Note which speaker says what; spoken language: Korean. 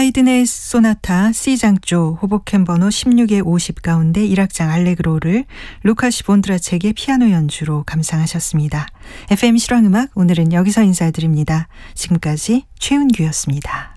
Speaker 1: 하이든의 소나타 C장조 호보캠 번호 16의 50 가운데 1악장 알레그로를 루카시 본드라책의 피아노 연주로 감상하셨습니다. FM 실황음악 오늘은 여기서 인사드립니다. 지금까지 최은규였습니다.